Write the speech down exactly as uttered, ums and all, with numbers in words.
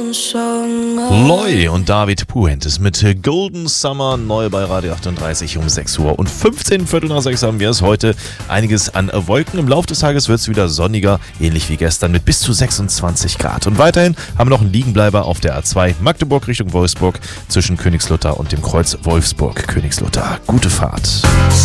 Loy und David Puentes mit Golden Summer, neu bei Radio achtunddreißig um sechs Uhr und fünfzehn Viertel nach sechs haben wir es heute. Einiges an Wolken. Im Laufe des Tages wird es wieder sonniger, ähnlich wie gestern mit bis zu sechsundzwanzig Grad. Und weiterhin haben wir noch einen Liegenbleiber auf der A zwei Magdeburg Richtung Wolfsburg zwischen Königslutter und dem Kreuz Wolfsburg-Königslutter. Gute Fahrt.